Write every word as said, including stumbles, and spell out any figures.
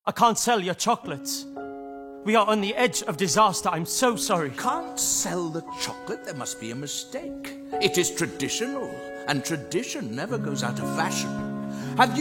I can't sell your chocolates. We are on the edge of disaster. I'm so sorry. Can't sell the chocolate? There must be a mistake. It is traditional, and tradition never goes out of fashion.